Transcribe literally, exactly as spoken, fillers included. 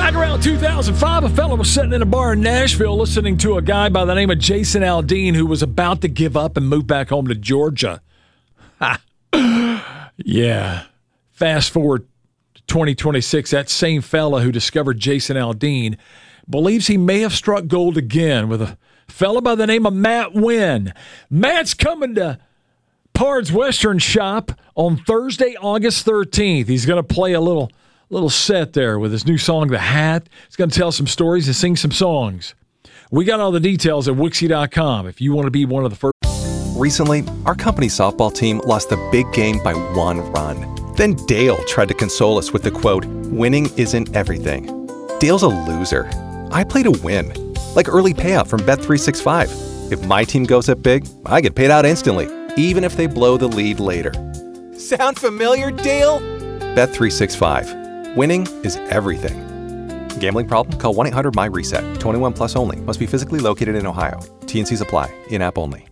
Back around two thousand five, a fellow was sitting in a bar in Nashville listening to a guy by the name of Jason Aldean who was about to give up and move back home to Georgia. Ha. Yeah. Fast forward to twenty twenty-six, that same fella who discovered Jason Aldean believes he may have struck gold again with a fella by the name of Matt Winn. Matt's coming to Pard's Western Shop on Thursday, August thirteenth. He's going to play a little little set there with his new song, The Hat. He's going to tell some stories and sing some songs. We got all the details at Wixie dot com if you want to be one of the first. Recently, our company's softball team lost the big game by one run. Then Dale tried to console us with the quote, "Winning isn't everything." Dale's a loser. I play to win, like early payout from Bet three sixty-five. If my team goes up big, I get paid out instantly, even if they blow the lead later. Sound familiar, Dale? Bet three sixty-five. Winning is everything. Gambling problem? Call one eight hundred M Y RESET. twenty-one plus only. Must be physically located in Ohio. T and Cs apply. In-app only.